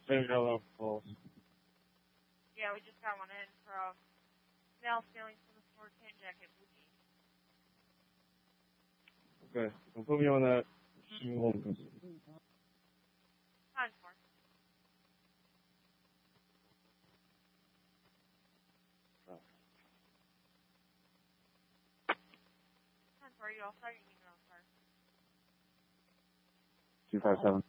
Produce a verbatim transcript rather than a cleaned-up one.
Maybe got a little close. Yeah, we just got one in from Mel stealing from the store tan jacket boogie. Okay, well, put me on that. Home custody. Time for. Time for. You all start your email, sir. Two five seven.